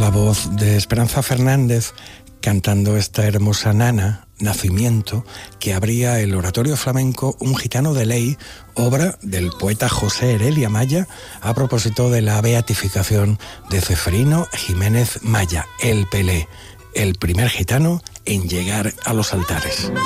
la voz de Esperanza Fernández cantando esta hermosa nana, Nacimiento, que abría el oratorio flamenco Un gitano de ley, obra del poeta José Heredia Maya, a propósito de la beatificación de Ceferino Jiménez Maya, el Pelé, el primer gitano en llegar a los altares.